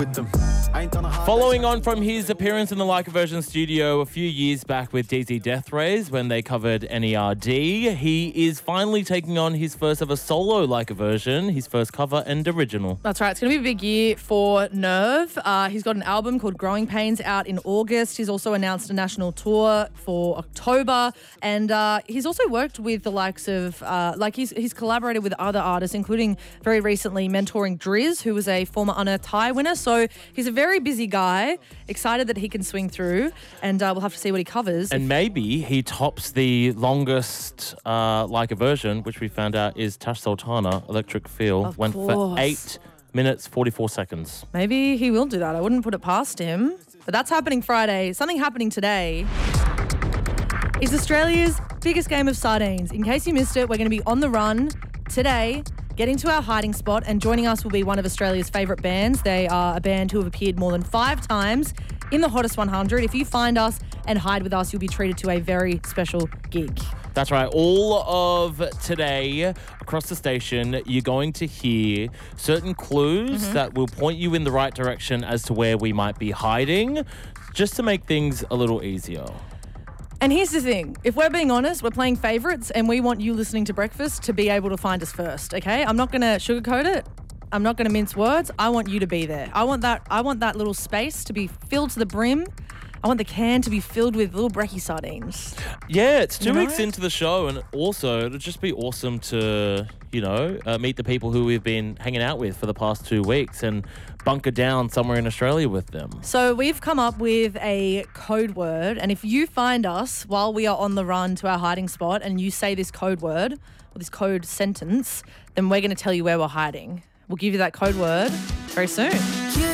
Following on from his appearance in the Like a Version studio a few years back with DZ Death Rays when they covered NERD, he is finally taking on his first ever solo Like a Version, his first cover and original. That's right. It's going to be a big year for Nerve. He's got an album called Growing Pains out in August. He's also announced a national tour for October. And he's also worked with the likes of, he's collaborated with other artists, including very recently mentoring Drizz, who was a former Unearthed High winner. So he's a very busy guy, excited that he can swing through, and we'll have to see what he covers. And maybe he tops the longest Like a Version, which we found out is Tash Sultana, Electric Feel, went for 8 minutes, 44 seconds. Maybe he will do that. I wouldn't put it past him. But that's happening Friday. Something happening today is Australia's biggest game of sardines. In case you missed it, we're going to be on the run today, getting to our hiding spot, and joining us will be one of Australia's favourite bands. They are a band who have appeared more than 5 times in the Hottest 100. If you find us and hide with us, you'll be treated to a very special gig. That's right. All of today, across the station, you're going to hear certain clues that will point you in the right direction as to where we might be hiding, just to make things a little easier. And here's the thing. If we're being honest, we're playing favourites, and we want you listening to Breakfast to be able to find us first, okay? I'm not going to sugarcoat it. I'm not going to mince words. I want you to be there. I want that little space to be filled to the brim. I want the can to be filled with little brekkie sardines. Yeah, it's 2 weeks into the show, and also it'll just be awesome to, meet the people who we've been hanging out with for the past 2 weeks and bunker down somewhere in Australia with them. So we've come up with a code word, and if you find us while we are on the run to our hiding spot and you say this code word or this code sentence, then we're going to tell you where we're hiding. We'll give you that code word very soon.